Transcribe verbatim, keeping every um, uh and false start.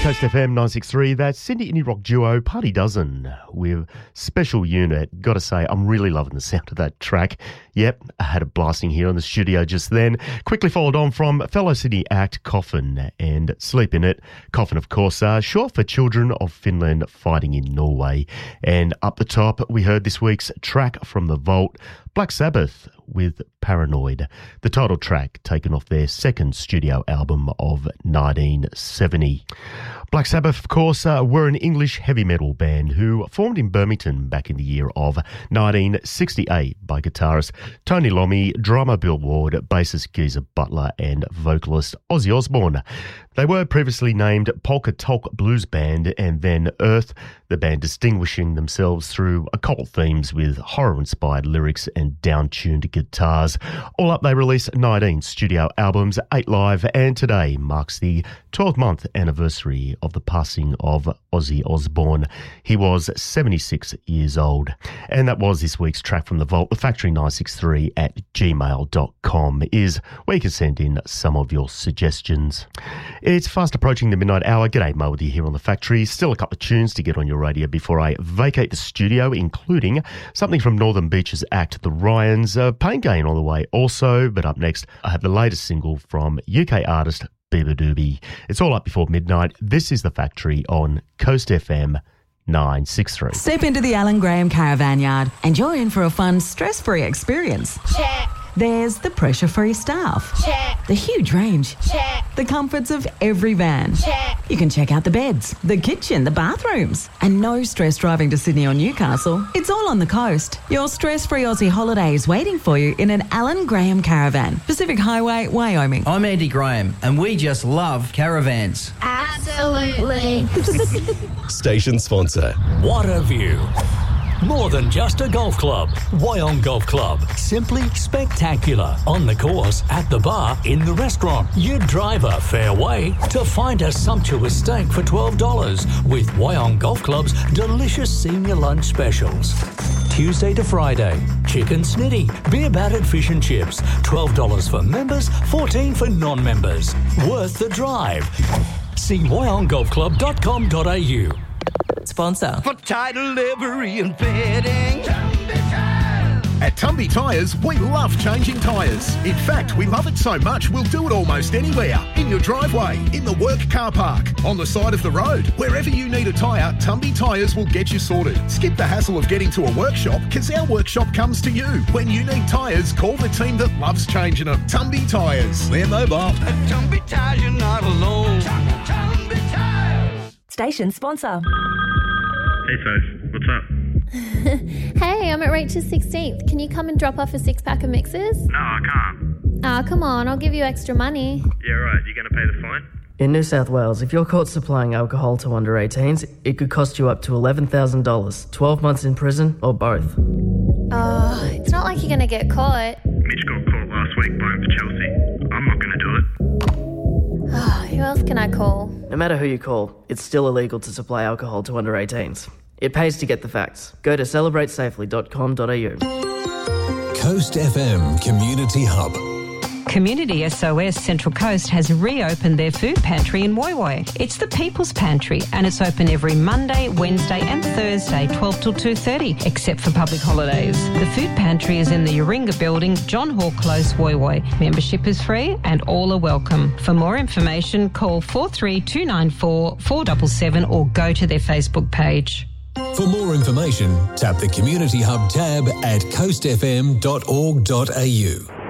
Coast F M nine sixty-three, that's Sydney indie rock duo Party Dozen with Special Unit. Got to say, I'm really loving the sound of that track. Yep, I had it blasting here in the studio just then. Quickly followed on from fellow Sydney act Coffin and Sleep In It. Coffin, of course, uh, short for Children of Finland Fighting in Norway. And up the top, we heard this week's track from The Vault, Black Sabbath with Paranoid, the title track taken off their second studio album of nineteen seventy. Black Sabbath, of course, uh, were an English heavy metal band who formed in Birmingham back in the year of nineteen sixty-eight by guitarist Tony Iommi, drummer Bill Ward, bassist Geezer Butler and vocalist Ozzy Osbourne. They were previously named Polka Tulk Blues Band and then Earth, the band distinguishing themselves through occult themes with horror-inspired lyrics and down-tuned guitars. All up, they released nineteen studio albums, eight live, and today marks the twelve-month anniversary of the passing of Ozzy Osbourne. He was seventy-six years old. And that was this week's track from The Vault. The Factory nine sixty-three at gmail dot com is where you can send in some of your suggestions. It's fast approaching the midnight hour. G'day, Mo with you here on The Factory. Still a couple of tunes to get on your radio before I vacate the studio, including something from Northern Beaches act The Ryans, uh, Pain Gain on the way also. But up next, I have the latest single from U K artist Beaver Doobie. It's all up before midnight. This is The Factory on Coast F M nine sixty-three. Step into the Alan Graham Caravan Yard and you're in for a fun, stress-free experience. Check. There's the pressure-free staff. Check. The huge range. Check. The comforts of every van. Check. You can check out the beds, the kitchen, the bathrooms. And no stress driving to Sydney or Newcastle. It's all on the coast. Your stress-free Aussie holiday is waiting for you in an Alan Graham Caravan. Pacific Highway, Wyoming. I'm Andy Graham, and we just love caravans. Absolutely. Station sponsor. What a view. More than just a golf club. Wyong Golf Club. Simply spectacular. On the course, at the bar, in the restaurant. You drive a fair way to find a sumptuous steak for twelve dollars with Wyong Golf Club's delicious senior lunch specials. Tuesday to Friday. Chicken snitty, beer battered fish and chips. twelve dollars for members, fourteen dollars for non-members. Worth the drive. See wyong golf club dot com dot a u. Sponsor. For title, livery and fitting. At Tumby Tyres, we love changing tyres. In fact, we love it so much we'll do it almost anywhere. In your driveway, in the work car park, on the side of the road. Wherever you need a tyre, Tumby Tyres will get you sorted. Skip the hassle of getting to a workshop because our workshop comes to you. When you need tyres, call the team that loves changing them. Tumby Tyres. They're mobile. At Tumby Tyres, you're not alone. Tumby Tyres. Station sponsor. Hey, Soph. What's up? Hey, I'm at Rachel's sixteenth. Can you come and drop off a six-pack of mixers? No, I can't. Ah, oh, come on. I'll give you extra money. Yeah, right. You going to pay the fine? In New South Wales, if you're caught supplying alcohol to under eighteens, it could cost you up to eleven thousand dollars, twelve months in prison, or both. Oh, it's not like you're going to get caught. Mitch got caught last week buying for Chelsea. I'm not going to do it. Oh, who else can I call? No matter who you call, it's still illegal to supply alcohol to under eighteens. It pays to get the facts. Go to celebrate safely dot com dot a u. Coast F M Community Hub. Community S O S Central Coast has reopened their food pantry in Woy Woy. It's the People's Pantry and it's open every Monday, Wednesday and Thursday, twelve till two thirty, except for public holidays. The food pantry is in the Yoringa building, John Hall Close, Woy Woy. Membership is free and all are welcome. For more information, call four three two nine four, four seven seven or go to their Facebook page. For more information, tap the Community Hub tab at coast f m dot org dot a u.